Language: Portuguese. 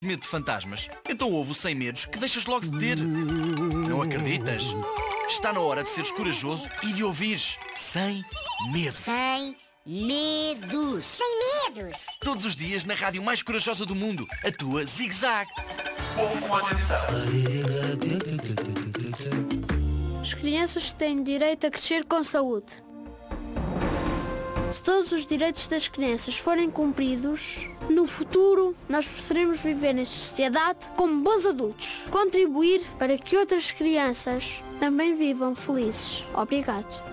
Medo de fantasmas? Então ouve o Sem Medos que deixas logo de ter. Não acreditas? Está na hora de seres corajoso e de ouvires Sem Medo. Sem medos. Sem medos. Todos os dias na rádio mais corajosa do mundo, a tua Zig Zag. As crianças têm direito a crescer com saúde. Se todos os direitos das crianças forem cumpridos, no futuro nós poderemos viver em sociedade como bons adultos. Contribuir para que outras crianças também vivam felizes. Obrigado.